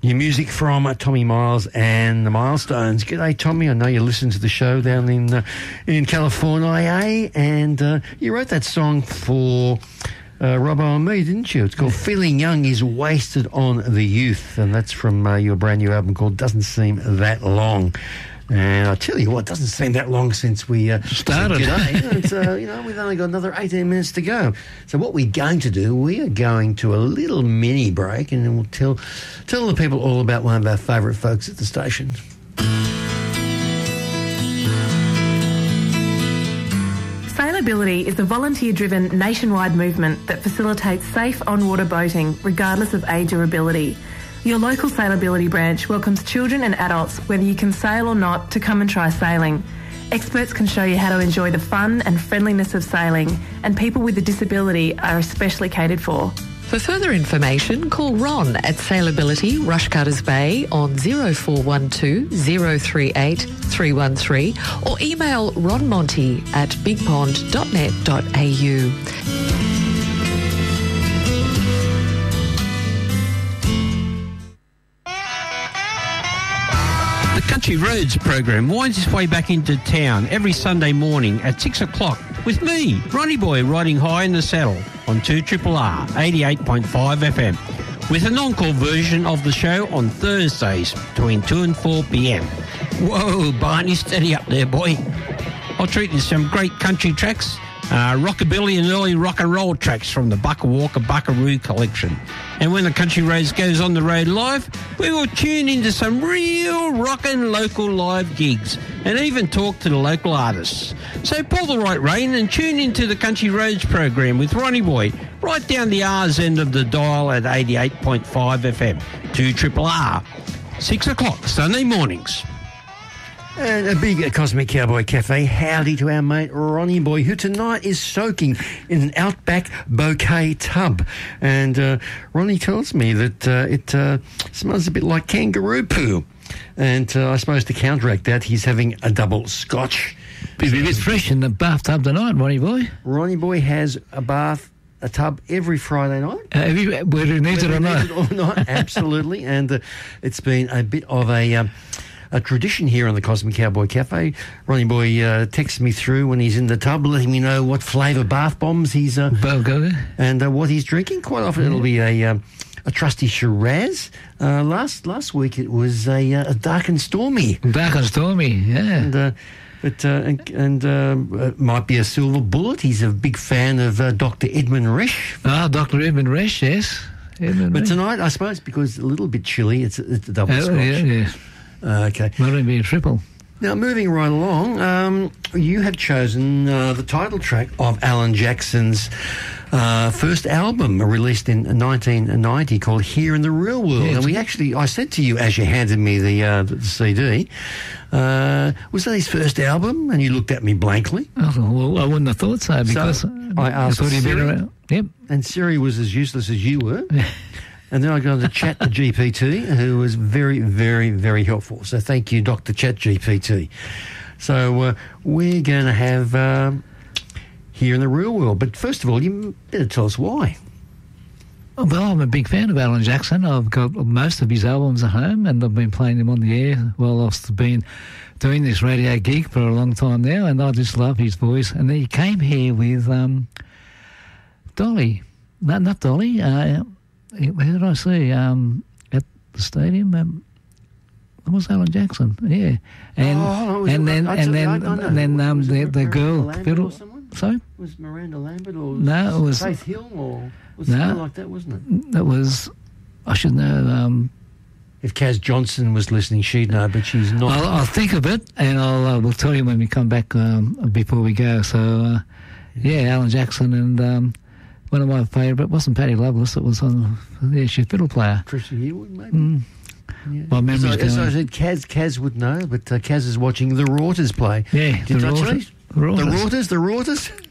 New music from Tommy Miles and the Milestones. G'day, Tommy. I know you listen to the show down in California, and you wrote that song for Robbo and me, didn't you? It's called Feeling Young is Wasted on the Youth, and that's from your brand new album called Doesn't Seem That Long. And I tell you what, it doesn't seem that long since we started. It's, we've only got another 18 minutes to go. So what we're going to do, we are going to a little mini break, and then we'll tell the people all about one of our favourite folks at the station. Sailability is a volunteer-driven nationwide movement that facilitates safe on-water boating regardless of age or ability. Your local Sailability branch welcomes children and adults, whether you can sail or not, to come and try sailing. Experts can show you how to enjoy the fun and friendliness of sailing, and people with a disability are especially catered for. For further information, call Ron at Sailability, Rushcutters Bay on 0412 038 313 or email ronmonty at bigpond.net.au. The Country Roads program winds its way back into town every Sunday morning at 6 o'clock with me, Ronnie Boy, riding high in the saddle on 2RRR 88.5 FM with an encore version of the show on Thursdays between 2 and 4 p.m. Whoa, Barney, steady up there, boy. I'll treat you to some great country tracks, rockabilly and early rock and roll tracks from the Bucka Walker Buckaroo collection. And when the Country Roads goes on the road live, we will tune into some real rockin' local live gigs and even talk to the local artists. So pull the right rein and tune into the Country Roads program with Ronnie Boy right down the R's end of the dial at 88.5 FM, 2RRR, 6 o'clock Sunday mornings. And a big Cosmic Cowboy Cafe howdy to our mate Ronnie Boy, who tonight is soaking in an Outback bouquet tub. And Ronnie tells me that it smells a bit like kangaroo poo. And I suppose to counteract that, he's having a double scotch. Be a bit fresh in the bathtub tonight, Ronnie Boy. Ronnie Boy has a tub every Friday night. Whether he needs it or not. Absolutely. And it's been a bit of a tradition here on the Cosmic Cowboy Cafe. Ronnie Boy texts me through when he's in the tub, letting me know what flavour bath bombs he's and what he's drinking. Quite often it'll be a trusty Shiraz. Last week it was a dark and stormy. Dark and stormy, yeah. And it might be a silver bullet. He's a big fan of Dr. Edmund Resch. Dr. Edmund Resch, yes. But tonight, I suppose, because it's a little bit chilly, it's a double scotch. Yeah. Okay. Might only be a triple. Now, moving right along, you have chosen the title track of Alan Jackson's first album, released in 1990, called Here in the Real World. Yeah, and I said to you as you handed me the CD, was that his first album? And you looked at me blankly. Oh, well, I wouldn't have thought so, because I asked Siri, yep. And Siri was as useless as you were. And then I got on to Chat GPT, who was very, very, very helpful. So thank you, Dr. Chat GPT. So we're going to have Here in the Real World. But first of all, you better tell us why. Well, I'm a big fan of Alan Jackson. I've got most of his albums at home, and I've been playing them on the air while I've been doing this radio gig for a long time now, and I just love his voice. And he came here with Dolly. Not Dolly. Where did I see? At the stadium? It was Alan Jackson, yeah. And then the girl. Sorry? Was Miranda Lambert or no, it was Faith Hill or was something like that, wasn't it? That was, I should know. If Kaz Johnson was listening, she'd know, but she's not. I'll think of it, and we'll tell you when we come back before we go. So, Alan Jackson and one of my favourite wasn't Patty Loveless. It was she's fiddle player. Trisha Yearwood, maybe. Yeah. My memory's going. So I said Kaz would know, but Kaz is watching the Rauters play. Yeah, the Rauters.